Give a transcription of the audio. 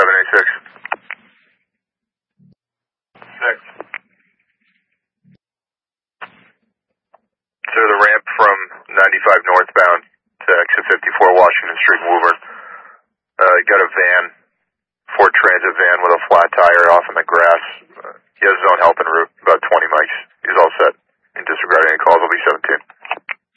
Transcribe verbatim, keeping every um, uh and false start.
seven eighty-six. Six. So the ramp from ninety-five northbound to exit fifty-four Washington Street in Woburn. Uh, got a van, Ford Transit van with a flat tire off in the grass. Uh, he has his own help en route, about twenty mics. He's all set. And disregard any calls, will be seventeen.